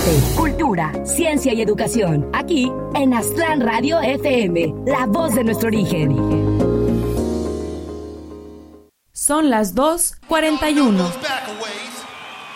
arte, cultura, ciencia y educación. Aquí en Aztlán Radio FM, la voz de nuestro origen. Son las 2:41.